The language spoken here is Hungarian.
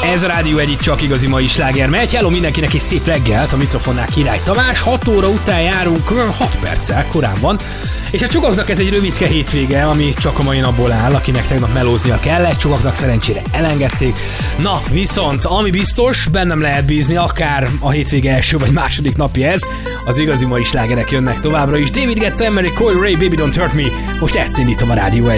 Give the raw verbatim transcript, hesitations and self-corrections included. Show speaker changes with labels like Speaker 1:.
Speaker 1: Ez a Rádió egy, csak igazi mai sláger megy. Hello mindenkinek, és szép reggelt, a mikrofonnál Király Tamás. hat óra után járunk, hat perccel, korán van. És a csokaknak ez egy rövidke hétvége, ami csak a mai napból áll, akinek tegnap melóznia kellett, csokaknak szerencsére elengedték. Na, viszont ami biztos, bennem lehet bízni, akár a hétvége első vagy második napja ez, az igazi mai slágerek jönnek továbbra is. David Guetta, Emery, Coil Ray, Baby Don't Hurt Me, most ezt indítom a Rádió egy.